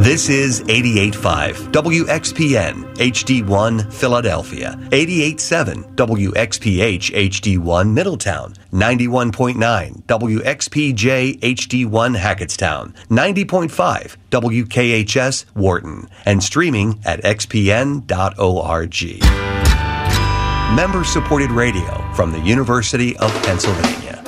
This is 88.5 WXPN HD1 Philadelphia, 88.7 WXPH HD1 Middletown, 91.9 WXPJ HD1 Hackettstown, 90.5 WKHS Wharton, and streaming at xpn.org. Member-supported radio from the University of Pennsylvania.